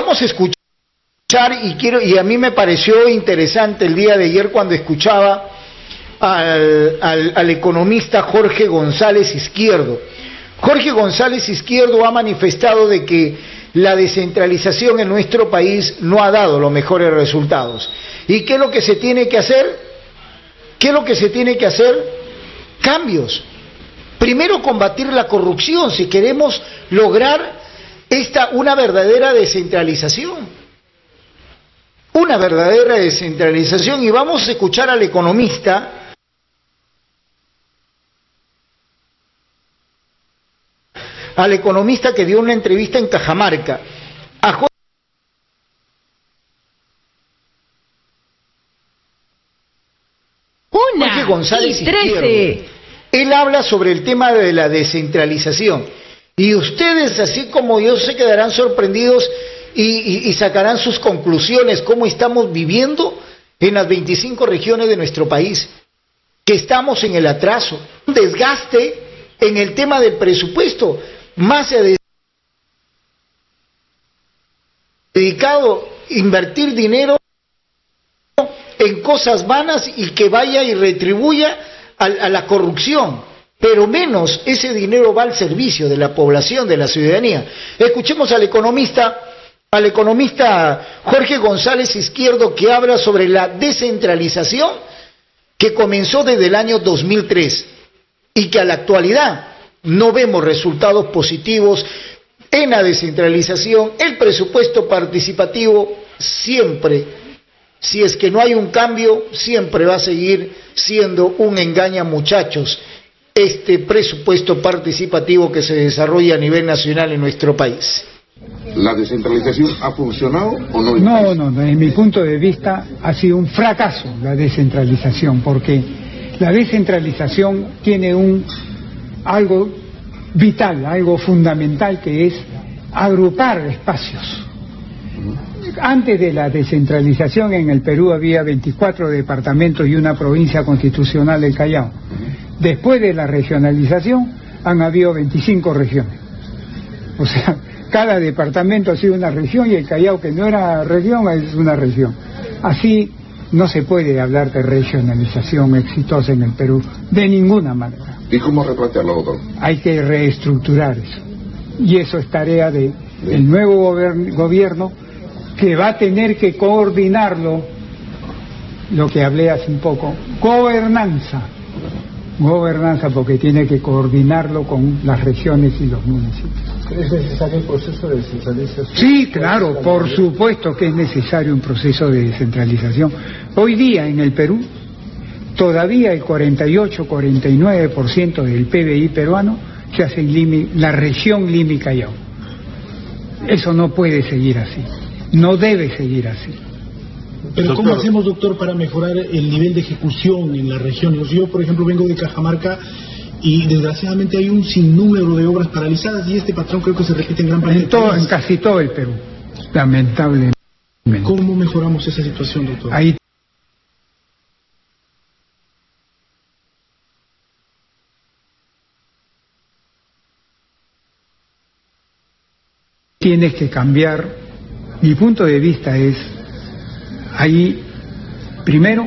vamos a escuchar y a mí me pareció interesante el día de ayer cuando escuchaba al economista Jorge González Izquierdo. Jorge González Izquierdo ha manifestado de que la descentralización en nuestro país no ha dado los mejores resultados. ¿Y qué es lo que se tiene que hacer? ¿Qué es lo que se tiene que hacer? Cambios. Primero, combatir la corrupción si queremos lograr una verdadera descentralización. Una verdadera descentralización. Y vamos a escuchar al economista que dio una entrevista en Cajamarca. A Jorge González Izquierdo. Él habla sobre el tema de la descentralización. Y ustedes, así como yo, se quedarán sorprendidos y sacarán sus conclusiones, cómo estamos viviendo en las 25 regiones de nuestro país, que estamos en el atraso, un desgaste en el tema del presupuesto, más dedicado a invertir dinero en cosas vanas y que vaya y retribuya a la corrupción, pero menos ese dinero va al servicio de la población, de la ciudadanía. Escuchemos al economista Jorge González Izquierdo, que habla sobre la descentralización que comenzó desde el año 2003 y que a la actualidad no vemos resultados positivos en la descentralización. El presupuesto participativo siempre, si es que no hay un cambio, siempre va a seguir siendo un engañamuchachos este presupuesto participativo que se desarrolla a nivel nacional en nuestro país. ¿La descentralización ha funcionado o no? No, desde mi punto de vista ha sido un fracaso la descentralización, porque la descentralización tiene algo vital, algo fundamental, que es agrupar espacios. Antes de la descentralización en el Perú había 24 departamentos y una provincia constitucional, el Callao. Después de la regionalización han habido 25 regiones. O sea, cada departamento ha sido una región y el Callao, que no era región, es una región. Así no se puede hablar de regionalización exitosa en el Perú, de ninguna manera. ¿Y cómo replantearlo, doctor? Hay que reestructurar eso. Y eso es tarea del nuevo gobierno, que va a tener que coordinarlo, lo que hablé hace un poco, gobernanza, porque tiene que coordinarlo con las regiones y los municipios. ¿Es necesario el proceso de descentralización? Sí, claro, por supuesto que es necesario un proceso de descentralización. Hoy día en el Perú, todavía el 48-49% del PBI peruano se hace en la región Lima-Callao. Eso no puede seguir así, no debe seguir así. Pero ¿cómo hacemos, doctor, para mejorar el nivel de ejecución en las regiones? Yo, por ejemplo, vengo de Cajamarca y desgraciadamente hay un sinnúmero de obras paralizadas y este patrón creo que se repite en gran parte del país. En casi todo el Perú, lamentablemente. ¿Cómo mejoramos esa situación, doctor? Ahí tienes que cambiar. Mi punto de vista es, ahí, primero,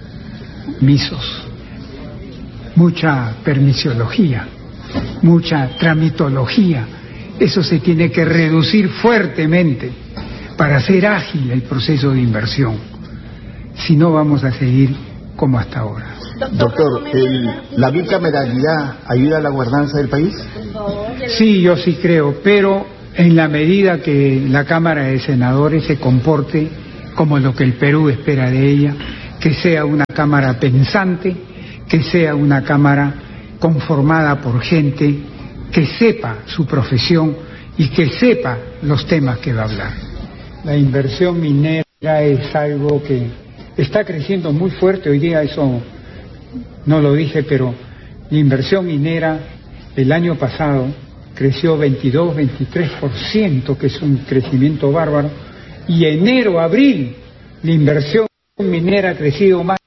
mucha permisiología, mucha tramitología. Eso se tiene que reducir fuertemente para hacer ágil el proceso de inversión. Si no, vamos a seguir como hasta ahora. Doctor, ¿la bicameralidad ayuda a la gobernanza del país? Sí, yo sí creo, pero en la medida que la Cámara de Senadores se comporte como lo que el Perú espera de ella, que sea una Cámara pensante, que sea una Cámara conformada por gente que sepa su profesión y que sepa los temas que va a hablar. La inversión minera es algo que está creciendo muy fuerte. Hoy día eso no lo dije, pero la inversión minera el año pasado creció 22-23%, que es un crecimiento bárbaro, y enero-abril la inversión minera ha crecido más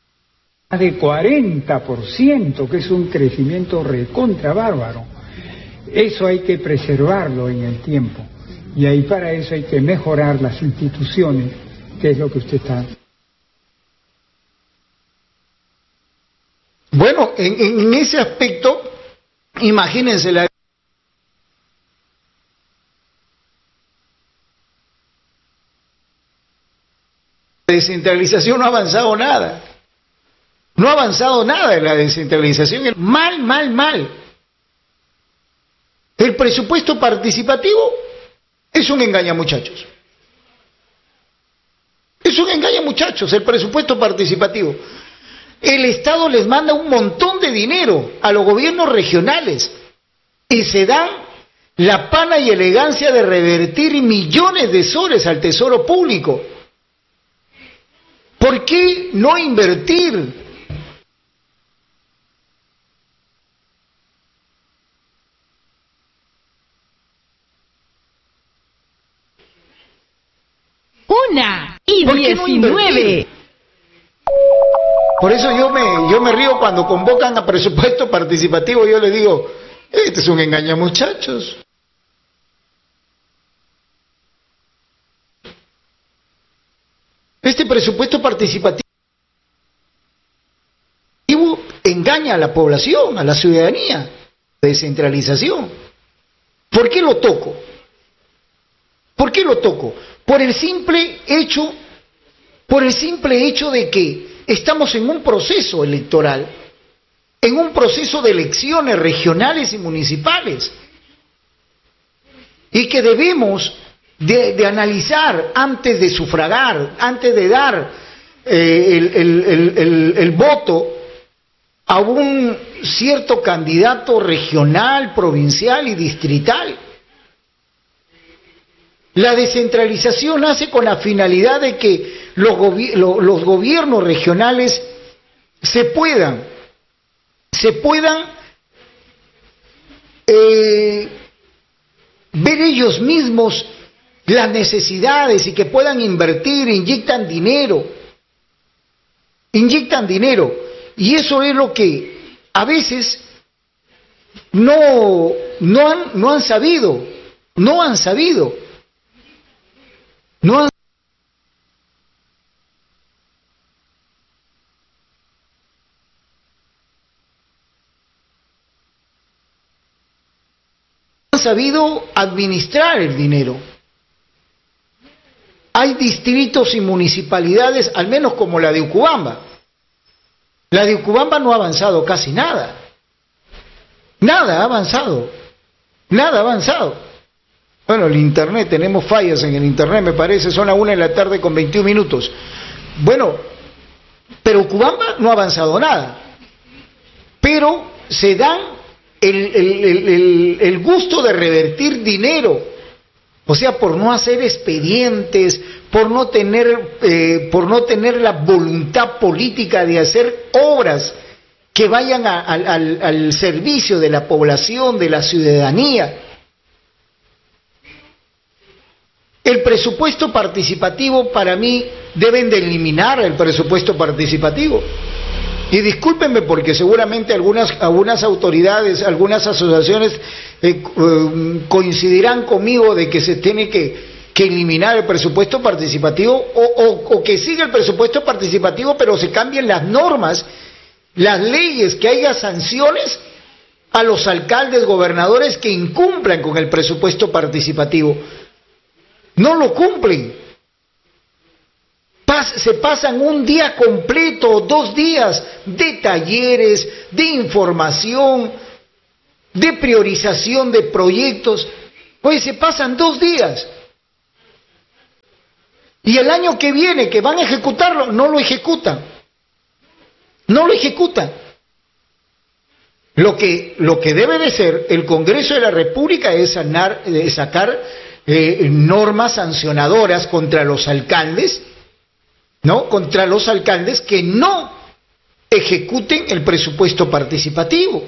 de 40%, que es un crecimiento recontra bárbaro. Eso hay que preservarlo en el tiempo. Y ahí para eso hay que mejorar las instituciones, que es lo que usted está... Bueno, en ese aspecto, imagínense la descentralización no ha avanzado nada. No ha avanzado nada en la descentralización. Mal. El presupuesto participativo es un engaña, muchachos. Es un engaña, muchachos, el presupuesto participativo. El Estado les manda un montón de dinero a los gobiernos regionales y se dan la pana y elegancia de revertir millones de soles al tesoro público. ¿Por qué no invertir? Una y ¿Por qué no 19. Por eso yo me río cuando convocan a presupuesto participativo. Yo les digo, este es un engaña, muchachos. Este presupuesto participativo engaña a la población, a la ciudadanía. Descentralización. ¿Por qué lo toco? ¿Por qué lo toco? Por el simple hecho de que estamos en un proceso electoral, en un proceso de elecciones regionales y municipales, y que debemos de analizar antes de sufragar, antes de dar el voto a un cierto candidato regional, provincial y distrital. La descentralización nace con la finalidad de que los gobiernos regionales se puedan ver ellos mismos las necesidades y que puedan invertir, inyectan dinero, y eso es lo que a veces no han sabido administrar el dinero. Hay distritos y municipalidades, al menos como la de Ucubamba. La de Ucubamba no ha avanzado casi nada. Nada ha avanzado. Bueno, el internet, tenemos fallas en el internet, me parece, son las 1:00 p.m. 21 minutos. Bueno, pero Ucubamba no ha avanzado nada. Pero se dan el gusto de revertir dinero, o sea, por no hacer expedientes, por no tener la voluntad política de hacer obras que vayan al servicio de la población, de la ciudadanía. El presupuesto participativo, para mí, deben de eliminar el presupuesto participativo. Y discúlpenme porque seguramente algunas autoridades, algunas asociaciones coincidirán conmigo de que se tiene que eliminar el presupuesto participativo o que siga el presupuesto participativo, pero se cambien las normas, las leyes, que haya sanciones a los alcaldes, gobernadores que incumplan con el presupuesto participativo. No lo cumplen. Se pasan un día completo, 2 días de talleres, de información, de priorización de proyectos. Pues se pasan 2 días. Y el año que viene, que van a ejecutarlo, no lo ejecutan. Lo que debe de ser el Congreso de la República es sacar normas sancionadoras contra los alcaldes, ¿no? Contra los alcaldes que no ejecuten el presupuesto participativo.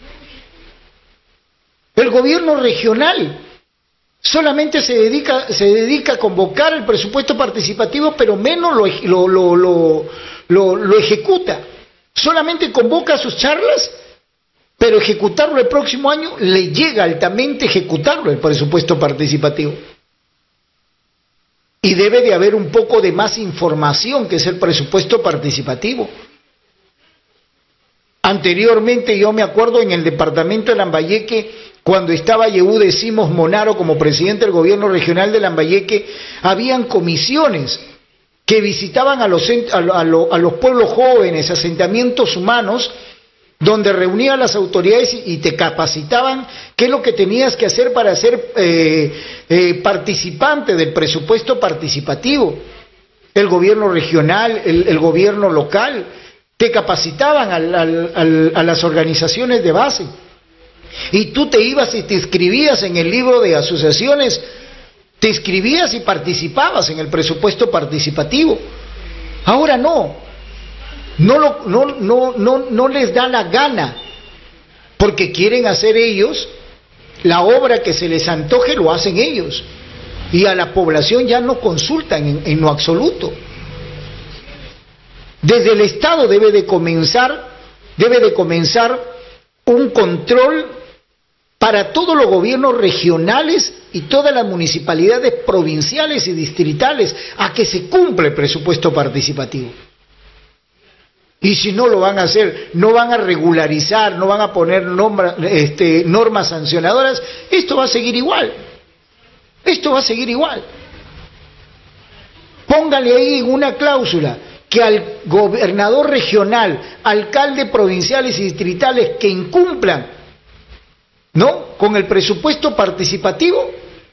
El gobierno regional solamente se dedica a convocar el presupuesto participativo, pero menos lo ejecuta. Solamente convoca sus charlas pero ejecutarlo el próximo año le llega altamente ejecutarlo el presupuesto participativo. Y debe de haber un poco de más información que es el presupuesto participativo. Anteriormente yo me acuerdo en el departamento de Lambayeque, cuando estaba Yehude Simos Monaro como presidente del gobierno regional de Lambayeque, habían comisiones que visitaban a los pueblos jóvenes, asentamientos humanos, donde reunían las autoridades y te capacitaban qué es lo que tenías que hacer para ser participante del presupuesto participativo. El gobierno regional, el gobierno local, te capacitaban a las organizaciones de base. Y tú te ibas y te inscribías en el libro de asociaciones, te inscribías y participabas en el presupuesto participativo. Ahora no les da la gana, porque quieren hacer ellos la obra que se les antoje, lo hacen ellos, y a la población ya no consultan en lo absoluto. Desde el Estado debe de comenzar un control para todos los gobiernos regionales y todas las municipalidades provinciales y distritales a que se cumpla el presupuesto participativo. Y si no lo van a hacer, no van a regularizar, no van a poner normas sancionadoras, esto va a seguir igual. Esto va a seguir igual. Póngale ahí una cláusula que al gobernador regional, alcalde provinciales y distritales que incumplan, ¿no?, con el presupuesto participativo,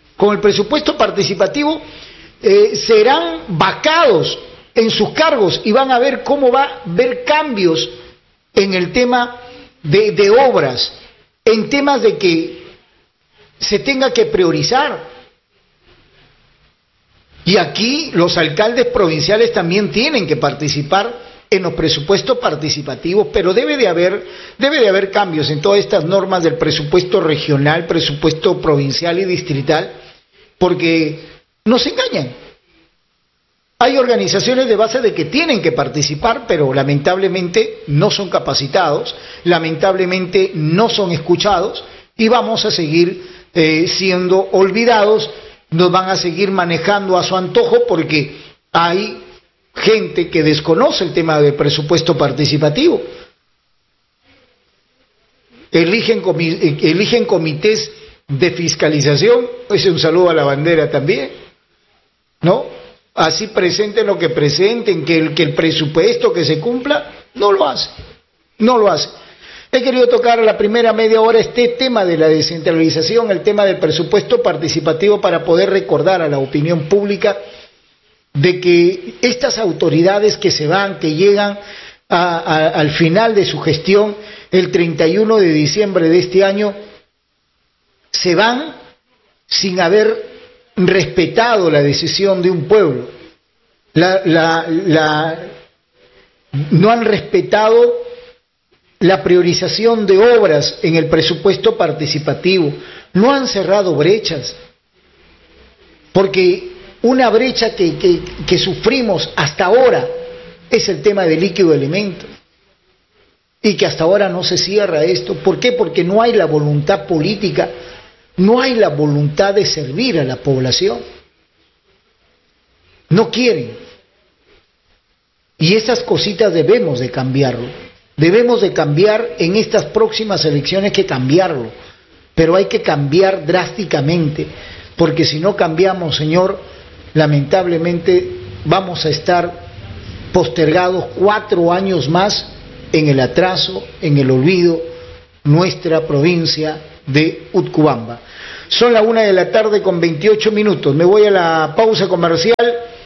serán vacados en sus cargos y van a ver cómo va a haber cambios en el tema de obras, en temas de que se tenga que priorizar. Y aquí los alcaldes provinciales también tienen que participar en los presupuestos participativos, pero debe de haber cambios en todas estas normas del presupuesto regional, presupuesto provincial y distrital, porque nos engañan. Hay organizaciones de base de que tienen que participar, pero lamentablemente no son capacitados, lamentablemente no son escuchados y vamos a seguir siendo olvidados. Nos van a seguir manejando a su antojo porque hay gente que desconoce el tema del presupuesto participativo. Eligen comités de fiscalización, ese un saludo a la bandera también, ¿no? Así presenten lo que presenten, que el presupuesto que se cumpla, no lo hace. He querido tocar a la primera media hora este tema de la descentralización, el tema del presupuesto participativo, para poder recordar a la opinión pública de que estas autoridades que se van, que llegan al final de su gestión, el 31 de diciembre de este año, se van sin haber respetado la decisión de un pueblo. No han respetado la priorización de obras en el presupuesto participativo, no han cerrado brechas, porque una brecha que sufrimos hasta ahora es el tema del líquido de alimentos, y que hasta ahora no se cierra esto. ¿Por qué? Porque no hay la voluntad política, no hay la voluntad de servir a la población, no quieren, y esas cositas debemos de cambiarlo. Debemos de cambiar en estas próximas elecciones, que cambiarlo, pero hay que cambiar drásticamente, porque si no cambiamos, señor, lamentablemente vamos a estar postergados 4 años más en el atraso, en el olvido, nuestra provincia de Utcubamba. Son la 1:28 p.m. Me voy a la pausa comercial.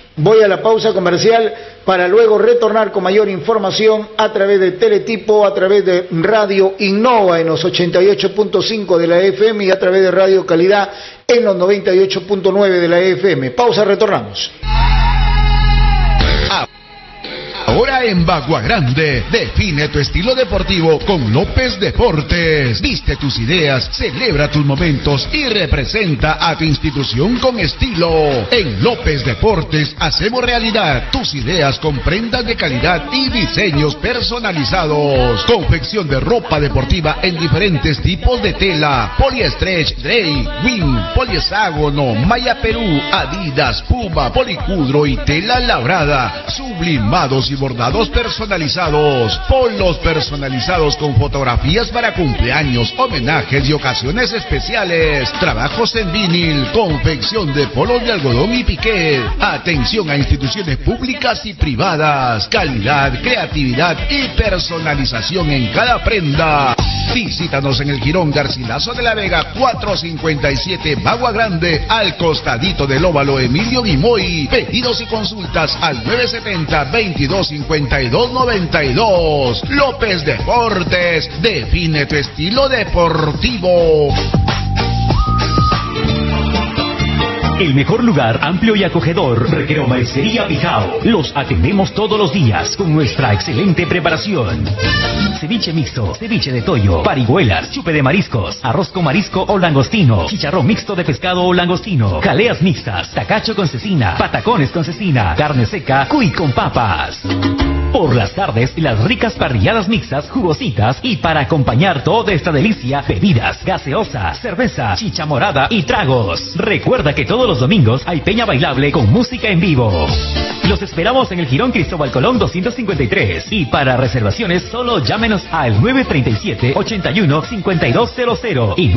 Para luego retornar con mayor información a través de Teletipo, a través de Radio Innova en los 88.5 de la FM y a través de Radio Calidad en los 98.9 de la FM. Pausa, retornamos. Ahora en Bagua Grande, define tu estilo deportivo con López Deportes. Viste tus ideas, celebra tus momentos y representa a tu institución con estilo. En López Deportes hacemos realidad tus ideas con prendas de calidad y diseños personalizados. Confección de ropa deportiva en diferentes tipos de tela: poliestretch, Drey, Wing, polieságono, Maya Perú, Adidas, Puma, policudro y tela labrada, sublimados y bordados personalizados, polos personalizados con fotografías para cumpleaños, homenajes y ocasiones especiales, trabajos en vinil, confección de polos de algodón y piqué. Atención a instituciones públicas y privadas, calidad, creatividad y personalización en cada prenda. Visítanos en el Jirón Garcilaso de la Vega 457, Bagua Grande, al costadito del óvalo Emilio Guimoy. Pedidos y consultas al 970-2252-92. López Deportes, define tu estilo deportivo. El mejor lugar, amplio y acogedor, Recreo Marisquería Bijao. Los atendemos todos los días con nuestra excelente preparación. Ceviche mixto, ceviche de toyo, parihuelas, chupe de mariscos, arroz con marisco o langostino, chicharrón mixto de pescado o langostino, jaleas mixtas, tacacho con cecina, patacones con cecina, carne seca, cuy con papas. Por las tardes, las ricas parrilladas mixtas, jugositas, y para acompañar toda esta delicia, bebidas, gaseosa, cerveza, chicha morada y tragos. Recuerda que todos los domingos hay peña bailable con música en vivo. Los esperamos en el Jirón Cristóbal Colón 253, y para reservaciones solo llámenos al 937-81-5200 y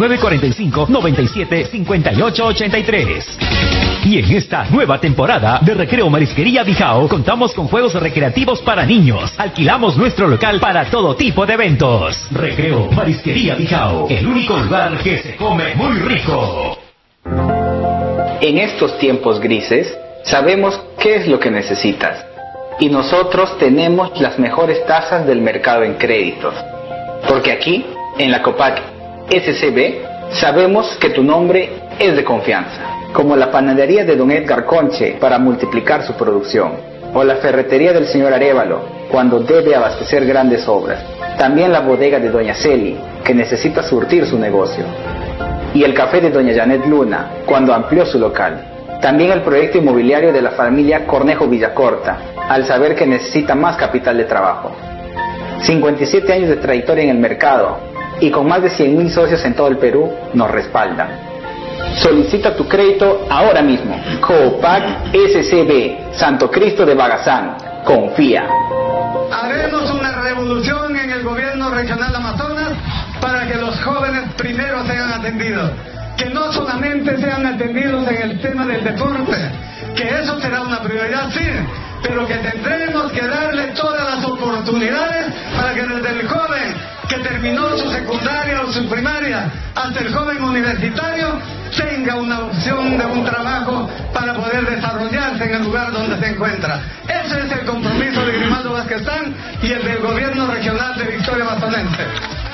945-97-5883. Y en esta nueva temporada de Recreo Marisquería Bijao contamos con juegos recreativos para niños. Alquilamos nuestro local para todo tipo de eventos. Recreo Marisquería Bijao, el único lugar que se come muy rico. En estos tiempos grises, sabemos qué es lo que necesitas. Y nosotros tenemos las mejores tasas del mercado en créditos. Porque aquí, en la Copac SCB, sabemos que tu nombre es de confianza. Como la panadería de don Edgar Conche para multiplicar su producción, o la ferretería del señor Arévalo cuando debe abastecer grandes obras. También la bodega de doña Celi, que necesita surtir su negocio. Y el café de doña Janet Luna, cuando amplió su local. También el proyecto inmobiliario de la familia Cornejo Villacorta, al saber que necesita más capital de trabajo. 57 años de trayectoria en el mercado y con más de 100.000 socios en todo el Perú nos respaldan. Solicita tu crédito ahora mismo. Copac SCB, Santo Cristo de Bagazán. Confía. Haremos una revolución en el gobierno regional Amazonas para que los jóvenes primero sean atendidos. Que no solamente sean atendidos en el tema del deporte, que eso será una prioridad, sí, pero que tendremos que darle todas las oportunidades para que desde el joven que terminó su secundaria o su primaria hasta el joven universitario tenga una opción de un trabajo para poder desarrollarse en el lugar donde se encuentra. Ese es el compromiso de Grimaldo Vázquezán y el del gobierno regional de Victoria Amazonense.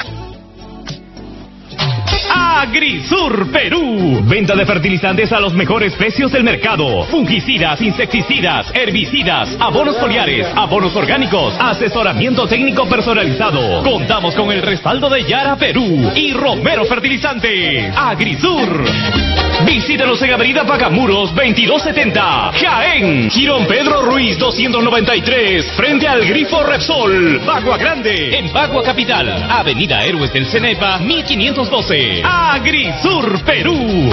Agrisur Perú. Venta de fertilizantes a los mejores precios del mercado. Fungicidas, insecticidas, herbicidas, abonos foliares, abonos orgánicos, asesoramiento técnico personalizado. Contamos con el respaldo de Yara Perú y Romero Fertilizantes. Agrisur. Visítanos en Avenida Pagamuros 2270, Jaén. Jirón Pedro Ruiz 293, frente al Grifo Repsol. Bagua Grande, en Bagua Capital. Avenida Héroes del Cenepa 1512. Agrisur Perú.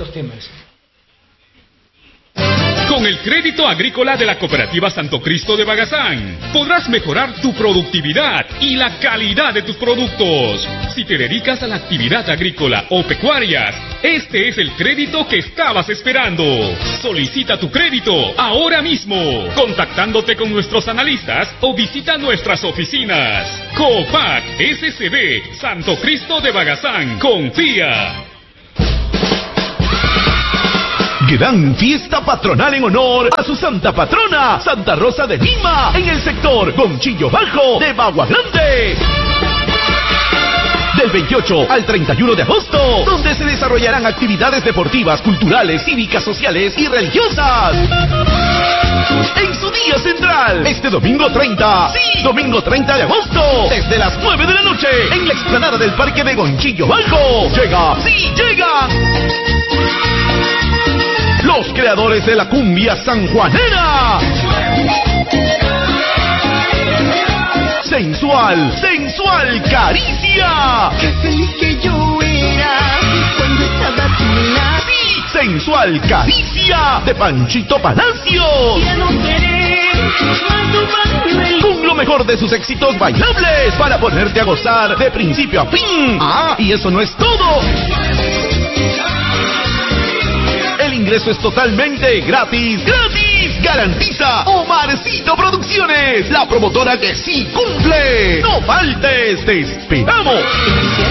Con el crédito agrícola de la Cooperativa Santo Cristo de Bagazán, podrás mejorar tu productividad y la calidad de tus productos. Si te dedicas a la actividad agrícola o pecuarias, este es el crédito que estabas esperando. Solicita tu crédito ahora mismo, contactándote con nuestros analistas o visita nuestras oficinas. Copac SCB, Santo Cristo de Bagazán, confía. Gran fiesta patronal en honor a su santa patrona, Santa Rosa de Lima, en el sector Gonchillo Bajo de Bagua Grande. Del 28 al 31 de agosto, donde se desarrollarán actividades deportivas, culturales, cívicas, sociales y religiosas. en su día central, este domingo 30, sí, domingo 30 de agosto, desde las 9 de la noche, en la explanada del Parque de Gonchillo Bajo. Llega, sí, llega los creadores de la cumbia sanjuanera. Sensual Caricia. Qué feliz que yo era cuando estaba a tu lado. Sí, Sensual Caricia de Panchito Palacio. Ya no querer más tu papel. Con lo mejor de sus éxitos bailables para ponerte a gozar de principio a fin. Ah, y eso no es todo. El ingreso es totalmente gratis. Garantiza Omarcito Producciones, la promotora que sí cumple. No faltes, te esperamos.